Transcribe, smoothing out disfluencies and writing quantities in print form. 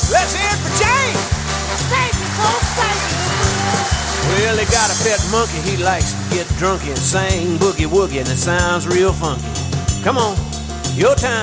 Let's hear it for James. Thank you, folks. Thank you. Well, he got a pet monkey. He likes to get drunk and sing boogie woogie, and it sounds real funky. Come on, your time.